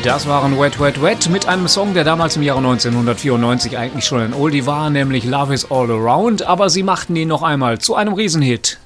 Das waren Wet Wet Wet mit einem Song, der damals im Jahre 1994 eigentlich schon ein Oldie war, nämlich Love is All Around, aber sie machten ihn noch einmal zu einem Riesenhit.